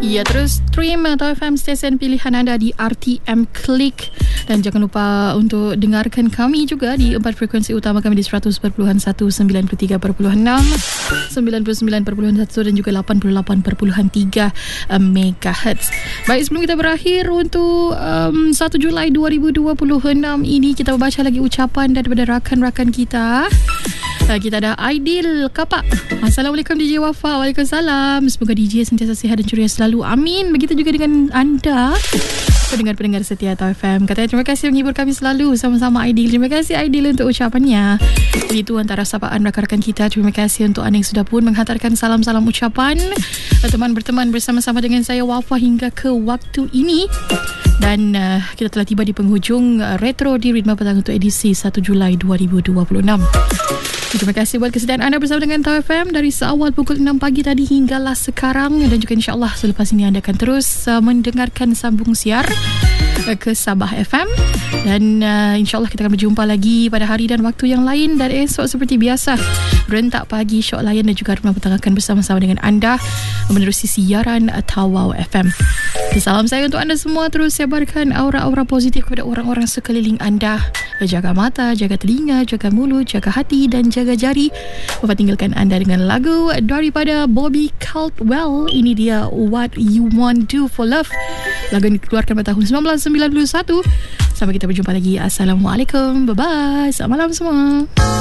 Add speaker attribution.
Speaker 1: Ya, terus stream atau FM stesen pilihan anda di RTM Klik. Dan jangan lupa untuk dengarkan kami juga di 4 frekuensi utama kami di 100.1, 93.6, 99.1 dan juga 88.3 MHz. Baik, sebelum kita berakhir untuk 1 Julai 2026 ini, kita membaca lagi ucapan daripada rakan-rakan kita. Kita ada Aidil Kapak. Assalamualaikum DJ Wafa. Waalaikumsalam. Semoga DJ sentiasa sihat dan ceria selalu. Amin. Begitu juga dengan anda, pendengar-pendengar setia Tau FM. Katanya terima kasih menghibur kami selalu. Sama-sama Aidil. Terima kasih Aidil untuk ucapannya. Itu antara sapaan rakan-rakan kita. Terima kasih untuk anda yang sudah pun menghantarkan salam-salam ucapan. Teman berteman bersama-sama dengan saya Wafa hingga ke waktu ini. Dan kita telah tiba di penghujung Retro di Ritma Petang untuk edisi 1 Julai 2026. Terima kasih buat kesediaan anda bersama dengan Tau FM dari seawal pukul 6 pagi tadi hinggalah sekarang. Dan juga insyaAllah selepas ini anda akan terus mendengarkan sambung siar ke Sabah FM. Dan insyaAllah kita akan berjumpa lagi pada hari dan waktu yang lain. Dan esok seperti biasa, rentak pagi Syok Layan dan juga Ritma Petang akan bersama-sama dengan anda menerusi siaran Tawau FM. Salam saya untuk anda semua. Terus sebarkan aura-aura positif kepada orang-orang sekeliling anda. Jaga mata, jaga telinga, jaga mulut, jaga hati dan jaga jari. Bapak tinggalkan anda dengan lagu daripada Bobby Caldwell. Ini dia What You Want Do For Love. Lagu ini dikeluarkan pada tahun 1991. Sampai kita berjumpa lagi. Assalamualaikum. Bye-bye. Selamat malam semua.